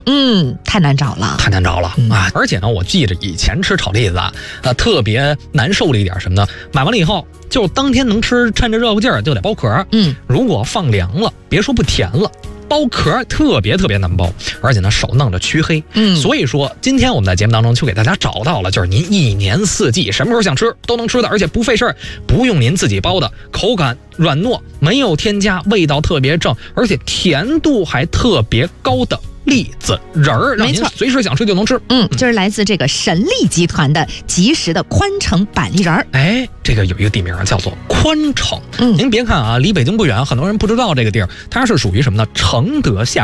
太难找了啊！而且呢，我记着以前吃炒栗子特别难受的一点什么呢？买完了以后，就当天能吃，趁着热乎劲儿就得剥壳。如果放凉了，别说不甜了。剥壳特别难剥，而且呢手弄着黢黑。所以说今天我们在节目当中就给大家找到了，就是您一年四季什么时候想吃都能吃的，而且不费事儿，不用您自己剥的，口感软糯，没有添加，味道特别正，而且甜度还特别高的栗子仁儿，让您随时想吃就能吃。 就是来自这个神栗集团的即食的宽城板栗仁儿。 这个有一个地名叫做宽城。您别看啊，离北京不远，很多人不知道这个地儿，它是属于什么呢？承德下